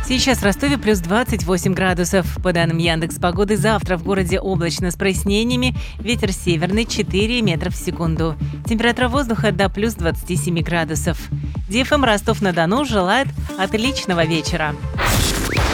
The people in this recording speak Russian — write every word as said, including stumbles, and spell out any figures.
Сейчас в Ростове плюс двадцать восемь градусов. По данным Яндекс.Погоды, завтра в городе облачно с прояснениями, ветер северный четыре метра в секунду. Температура воздуха до плюс двадцати семи градусов. ди эф эм Ростов-на-Дону желает отличного вечера.